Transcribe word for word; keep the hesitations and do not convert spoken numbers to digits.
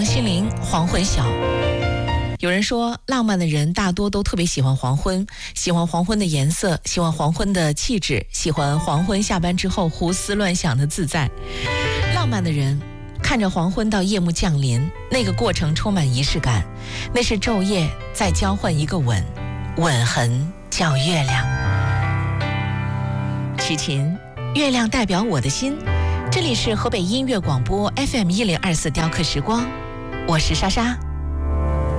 王心凌《黄昏晓》。有人说，浪漫的人大多都特别喜欢黄昏，喜欢黄昏的颜色，喜欢黄昏的气质，喜欢黄昏下班之后胡思乱想的自在。浪漫的人看着黄昏到夜幕降临，那个过程充满仪式感，那是昼夜在交换一个吻，吻痕叫月亮。曲琴，月亮代表我的心。这里是河北音乐广播 F M 一零二四雕刻时光，我是莎莎。